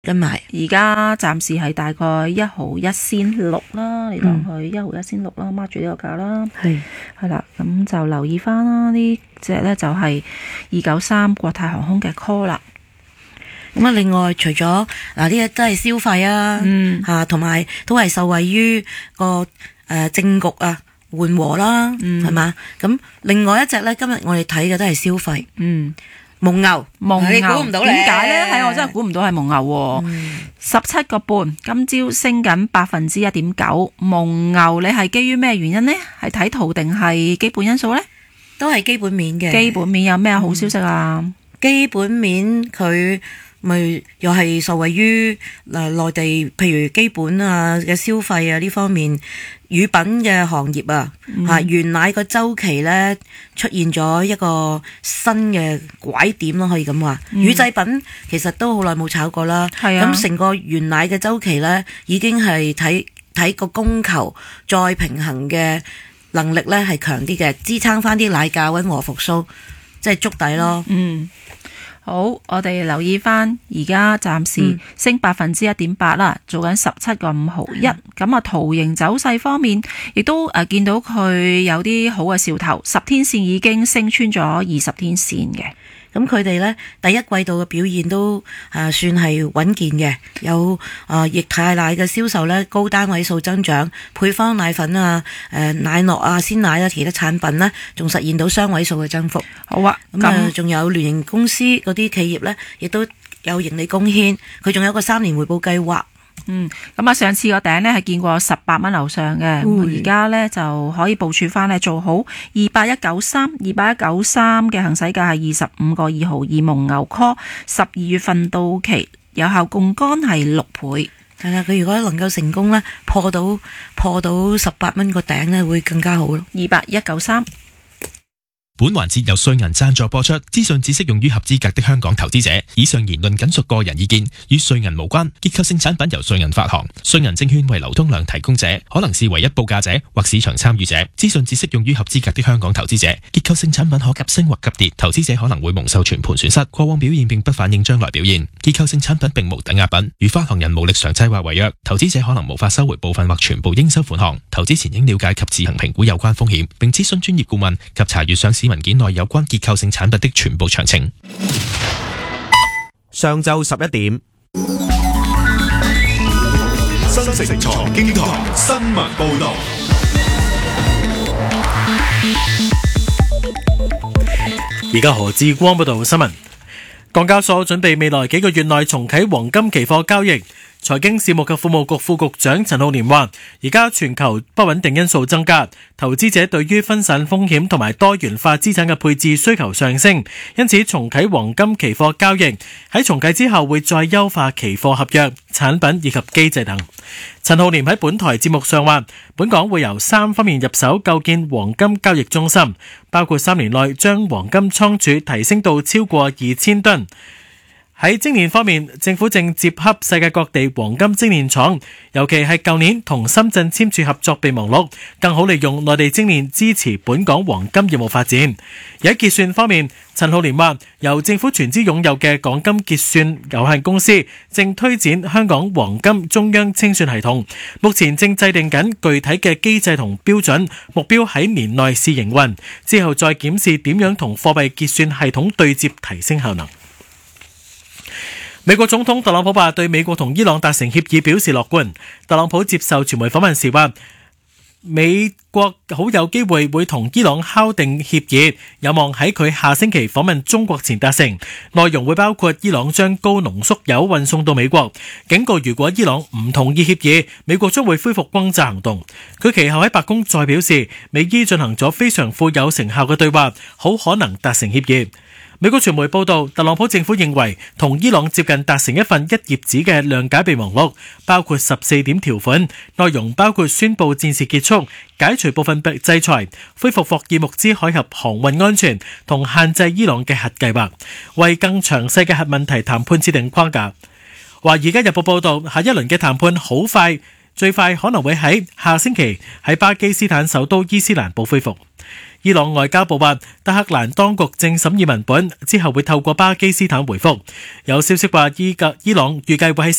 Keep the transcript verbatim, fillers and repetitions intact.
跟埋而家暫時係大概一毫一仙六啦，你當佢一毫一仙六啦，mark住呢個價啦。 係係啦，咁就留意翻啦，呢隻呢就係二九三國泰航空嘅 call 啦。 咁啊，另外除咗嗱呢啲都係消費啊， 嗯嚇，同埋都係受惠於個誒政局啊緩和啦， 嗯係嘛？咁另外一隻咧，今日我哋睇嘅都係消費， 嗯， 蒙牛， 蒙牛你估唔到咧？ 點解呢？係我真係估唔到係蒙牛喎。十七個半，今朝升緊百分之一點九。蒙牛你係基於咩原因呢？係睇圖定係基本因素呢？ 都係基本面嘅。 基本面有咩好消息啊？ 基本面佢咪又係受惠於嗱內地，譬如基本啊嘅消費啊呢方面，乳品嘅行業啊，嚇、嗯、原奶個週期咧出現咗一個新嘅拐點咯，可以咁話。 嗯、 乳製品其實都好耐冇炒過啦，咁成、啊、個原奶嘅週期咧已經係睇睇個供求再平衡嘅能力咧係強啲嘅，支撐翻啲奶價溫和復甦，即係築底咯。 嗯。好，我哋留意翻，而家暫時升百分之一點八啦，做緊十七個五毫一。咁啊，圖形走勢方面，亦都誒見到佢有啲好嘅兆頭，十天線已經升穿咗二十天線嘅。 咁佢哋呢第一季度嘅表現都啊算係穩健嘅，有啊液態奶嘅銷售呢高單位數增長，配方奶粉啊、誒奶酪啊、鮮奶啊其他產品呢仲實現到雙位數嘅增幅。 好啊， 咁啊仲有聯營公司嗰啲企業呢，亦都有盈利貢獻，佢仲有個三年回報計劃。 嗯，咁啊，上次個頂呢係見過十八蚊樓上嘅，而家呢就可以部署翻呢做好二八一九三，二八一九三嘅行使價係二十五個二毫二，蒙牛 call 十二月份到期，有效槓桿係六倍。 係啦，佢如果能夠成功呢，破到破到十八蚊個頂呢，會更加好咯。 二八一九三。 本環節由瑞銀贊助播出，資訊只適用於合資格的香港投資者。以上言論僅屬個人意見，與瑞銀無關。結構性產品由瑞銀發行，瑞銀證券為流通量提供者，可能是唯一報價者或市場參與者。資訊只適用於合資格的香港投資者。結構性產品可急升或急跌，投資者可能會蒙受全盤損失。過往表現並不反映將來表現。結構性產品並無抵押品，如發行人無力償債或違約，投資者可能無法收回部分或全部應收款項。投資前應了解及自行評估有關風險，並諮詢專業顧問及查閱上市文件內有關結構性產品的全部詳情。 上晝十一點， 新城財經台新聞報道。 而家何志光報道新聞。港交所準備未來幾個月內重啟黃金期貨交易。財經事務及庫務局副局長陳浩濂話，而家全球不穩定因素增加，投資者對於分散風險同埋多元化資產嘅配置需求上升，因此重啟黃金期貨交易。喺重啟之後會再優化期貨合約、產品以及機制等。陳浩濂喺本台節目上話，本港會由三方面入手構建黃金交易中心，包括三年內將黃金倉儲提升到超過二千噸。喺精煉方面，政府正接洽世界各地黃金精煉廠，尤其係舊年同深圳簽署合作備忘錄，更好利用內地精煉支持本港黃金業務發展。而喺結算方面，陳浩濂話，由政府全資擁有嘅港金結算有限公司正推展香港黃金中央清算系統，目前正制定緊具體嘅機制同標準，目標喺年內試營運，之後再檢視點樣同貨幣結算系統對接，提升效能。美國總統特朗普話對美國同伊朗達成協議表示樂觀。特朗普接受傳媒訪問時話，美國好有機會會同伊朗敲定協議，有望喺佢下星期訪問中國前達成。內容會包括伊朗將高濃縮鈾運送到美國，警告如果伊朗唔同意協議，美國將會恢復轟炸行動。佢其後喺白宮再表示，美伊進行咗非常富有成效嘅對話，好可能達成協議。美國傳媒報道，特朗普政府認為同伊朗接近達成一份一頁紙嘅諒解備忘錄，包括十四點條款，內容包括宣布戰事結束、解除部分制裁、恢復霍爾木茲海峽航運安全同限制伊朗嘅核計劃，為更詳細嘅核問題談判設定框架。華爾街日報報道，下一輪嘅談判好快，最快可能會喺下星期喺巴基斯坦首都伊斯蘭堡恢復。伊朗外交部話，德黑蘭當局正審議文本，之後會透過巴基斯坦回覆。有消息話，伊格伊朗預計會喺